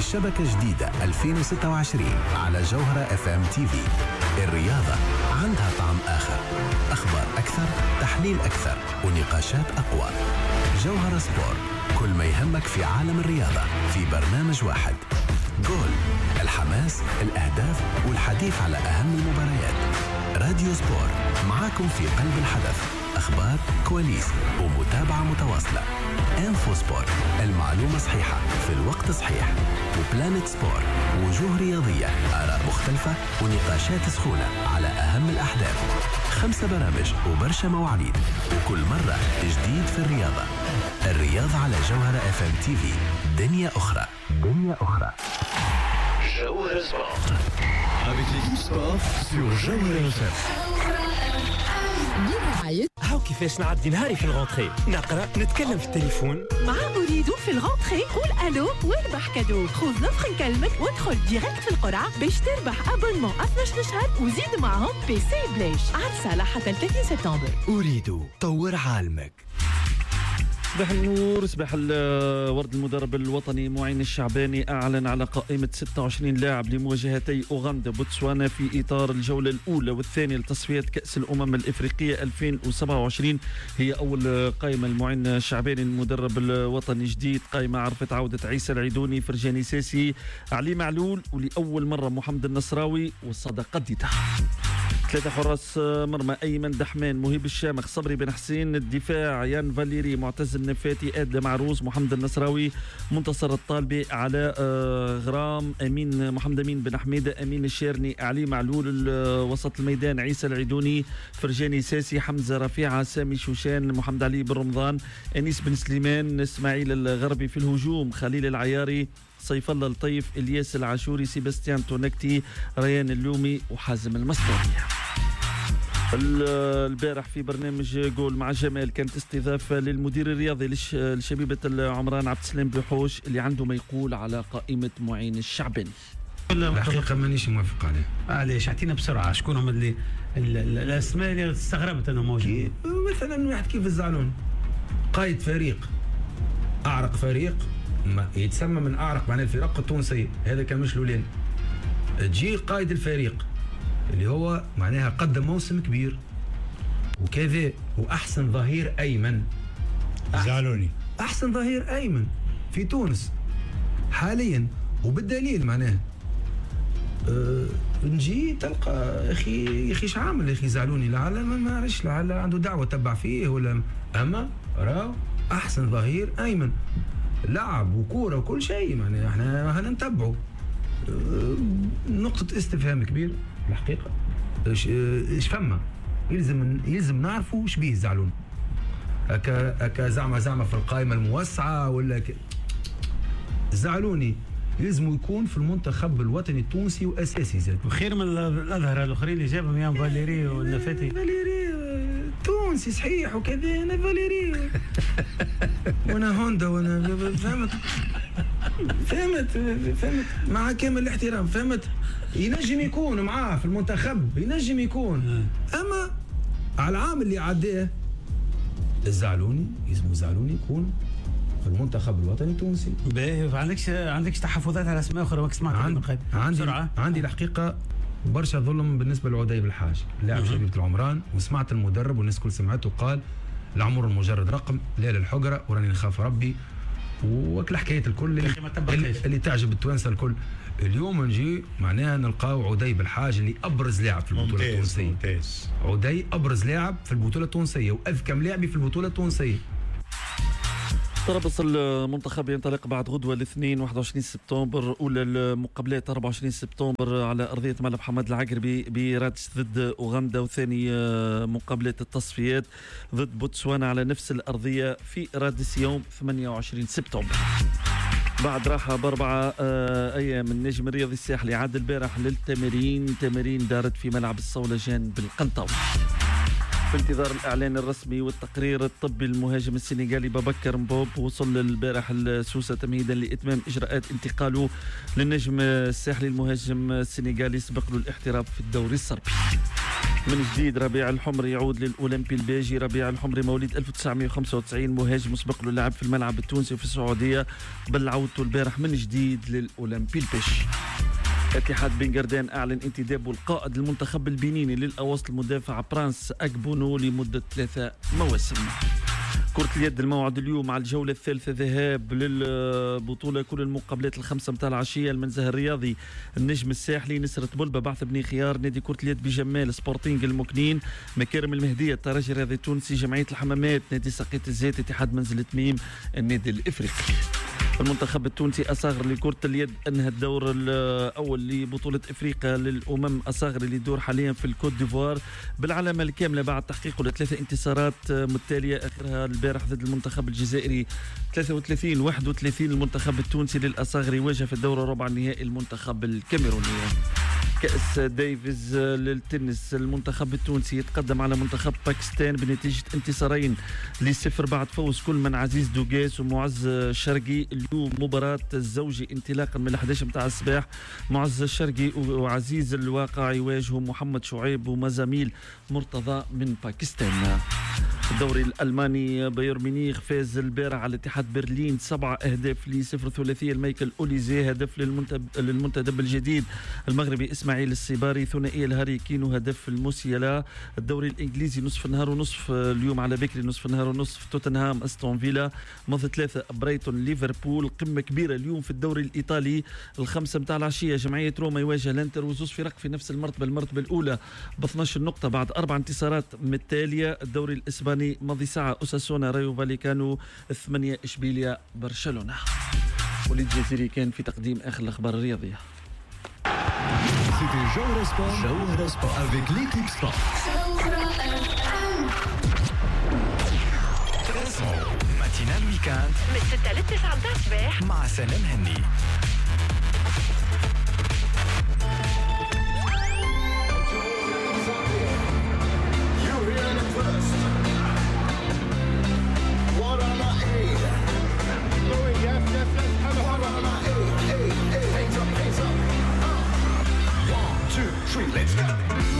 الشبكة جديدة 2026 على جوهرة FM TV. الرياضة عندها طعم آخر، أخبار أكثر، تحليل أكثر، ونقاشات أقوى. جوهرة سبورت، كل ما يهمك في عالم الرياضة في برنامج واحد. جول، الحماس، الأهداف والحديث على أهم المباريات. راديو سبورت معاكم في قلب الحدث، أخبار، كواليس ومتابعة متواصلة. انفو سبورت، المعلومة صحيحة في الوقت صحيح. وبلانت سبورت، وجوه رياضية، آراء مختلفة ونقاشات سخونة على أهم الأحداث. 5 برامج وبرشا مواعيد، وكل مرة جديد في الرياضة. الرياضة على جوهرة FM TV. دنيا أخرى، دنيا أخرى. جوهرة سبورت avec l'équipe sport sur Jawhara FM. هاو كيفاش نعدي نهاري في الغونتري، نقرا، نتكلم في التليفون مع أريدو في الغونتري. قول ألو واربح كادو. خذ نفخ نكلمك وادخل ديريكت في القرعة باش تربح أبونمون 12 شهر وزيد معهم بي سي بلاش. عرسة حتى 30 سبتمبر. أريدو طور عالمك. صباح النور، صباح الورد. المدرب الوطني معين الشعباني أعلن على قائمة 26 لاعب لمواجهتي أوغندا بوتسوانا في إطار الجولة الأولى والثانية لتصفيات كأس الأمم الإفريقية 2027. هي أول قائمة المعين الشعباني المدرب الوطني جديد. قائمة عرفت عودة عيسى العيدوني، فرجاني ساسي، علي معلول، ولأول مرة محمد النصراوي والصدقة ديتا. 3 حراس مرمى: أيمن دحمان، مهيب الشامخ، صبري بن حسين. الدفاع: يان فاليري، معتز النفاتي، آدم معروس، محمد النصراوي، منتصر الطالبي، علاء غرام، أمين محمد أمين بن حميدة، أمين الشيرني، علي معلول. وسط الميدان: عيسى العيدوني، فرجاني ساسي، حمزة رفيعة، سامي شوشان، محمد علي بن رمضان، أنيس بن سليمان، إسماعيل الغربي. في الهجوم: خليل العياري، سيف الله لطيف، إلياس العاشوري، سيباستيان تونكتي، ريان اللومي وحازم المستوري. البارح في برنامج جول مع جمال كانت استضافة للمدير الرياضي لشبيبة العمران عبد السلام بحوش، اللي عنده ما يقول على قائمة معين الشعباني. الحقيقة مانيش موافق عليه. علاش؟ اعطينا بسرعة شكون هم اللي الأسماء اللي استغربت أنهم موجودين. مثلا واحد كيف الزعلون، قائد فريق، أعرق فريق، ما يتسمى من أعرق معناه الفرق التونسية، هذا كان مش لولين. تجي قائد الفريق اللي هو معناها قدم موسم كبير وكذا، وأحسن ظهير أيمن، زعلوني، أحسن ظهير أيمن في تونس حاليا، وبالدليل معناها نجي تلقى يا اخي شعامل يا اخي زعلوني، لعل ما عرفش، لعل عنده دعوه تبع فيه ولا، اما راهو احسن ظهير ايمن، لعب وكوره وكل شيء، معناها احنا نتبعه. نقطه استفهام كبير الحقيقه. ايش فما يلزم نعرفوا ايش بيه زعلون هكا زعما في القائمه الموسعه ولا زعلوني لازم يكون في المنتخب الوطني التونسي واساسي زاد، وخير من الاظهر الاخرين اللي جابهم يا فاليري والنفاتي. فاليري تونسي صحيح وكذا، انا فاليري وانا هوندا وانا فهمت مع كامل الاحترام، فهمت. ينجم يكون معاه في المنتخب، ينجم يكون، اما على العام اللي عداه الزعلوني يسمو زعلوني يكون في المنتخب الوطني التونسي. باهي، عندكش تحفظات على اسماء اخرى؟ ما سمعت عندي الحقيقه برشا ظلم بالنسبه لعدي بالحاج، لاعب شبيبه العمران، وسمعت المدرب والناس كل سمعته قال العمر مجرد رقم، لا للحجره وراني نخاف ربي وكل حكايه الكل اللي تعجب التوانسه الكل. اليوم نجي معناها نلقاو عدي بالحاج اللي ابرز لاعب في البطوله التونسيه. عدي ابرز لاعب في البطوله التونسيه واذكم لاعبي في البطوله التونسيه. طرابلس المنتخب ينطلق بعد غدوة الاثنين 21 سبتمبر، أولى المقابلات 24 سبتمبر على أرضية ملعب حماد العقربي برادس ضد أوغندا، وثاني مقابلات التصفيات ضد بوتسوانا على نفس الأرضية في رادس يوم 28 سبتمبر. بعد راحة ب4 أيام النجم الرياضي الساحلي عاد البارح للتمارين، تمارين دارت في ملعب الصولجان بالقنطاوي. في انتظار الإعلان الرسمي والتقرير الطبي المهاجم السنغالي بابكر مبوب، وصل البارح لسوسة تمهيدا لإتمام إجراءات انتقاله للنجم الساحلي. المهاجم السنغالي سبق له الاحتراف في الدوري الصربي. من جديد ربيع الحمري يعود للأولمبي الباجي. ربيع الحمري مواليد 1995، مهاجم مسبق له لعب في الملعب التونسي في السعودية قبل عودته البارح من جديد للأولمبي الباجي. اتحاد بن قردان أعلن انتدابه القائد المنتخب البنيني للأوسط المدافع برانس أكبونو لمدة 3 مواسم. كرة اليد الموعد اليوم على الجولة الثالثة ذهاب للبطولة كل المقابلات الخمسة متاع العشية. المنزه الرياضي النجم الساحلي، نسرة بلبة، بعث بني خيار، نادي كرة اليد بجمال، سبورتينغ المكنين، مكارم المهدية، الترجي الرياضي التونسي، جمعية الحمامات، نادي سقيت الزيت، اتحاد منزل تميم، النادي الإفريقي. المنتخب التونسي أصغر لكرة اليد أنهى الدور الأول لبطولة إفريقيا للأمم أصغر اللي يدور حاليا في الكوت ديفوار بالعلامة الكاملة بعد تحقيقه ل3 انتصارات متتالية، آخرها البارح ضد المنتخب الجزائري 33-31. المنتخب التونسي للأصغر يواجه في الدور الربع النهائي المنتخب الكاميروني. كأس ديفيز للتنس، المنتخب التونسي يتقدم على منتخب باكستان بنتيجة 2-0 بعد فوز كل من عزيز دوغاس ومعز الشرقي. اليوم مباراة الزوجي انطلاقا من 11 متاع الصباح، معز الشرقي وعزيز الواقع يواجهوا محمد شعيب ومزاميل مرتضى من باكستان. الدوري الألماني، بايرن ميونخ فاز البارح على اتحاد برلين 7-0 ثلاثية المايكل أوليزي، هدف للمنتدب الجديد المغربي إسماعيل السيباري، ثنائية الهاري كين وهدف الموسيالا. الدوري الإنجليزي نصف النهار ونصف اليوم على بكري، نصف النهار ونصف توتنهام أستون فيلا، ماضي 3 برايتون ليفربول. قمة كبيرة اليوم في الدوري الإيطالي الخمسة متاع العشية، جمعية روما يواجه لانتر وزوز فرق في نفس المرتبة الأولى ب 12 نقطة بعد 4 انتصارات متتالية. الدوري الإسباني ماضي ساعة أوساسونا رايو فاليكانو 8 إشبيليا برشلونة. وليد جزيري كان في تقديم آخر الأخبار الرياضية. C'était Jawhara Sport avec l'équipe Sport. ماتينال ويكاند من 6 ل 9 متاع الصباح مع سلام هني.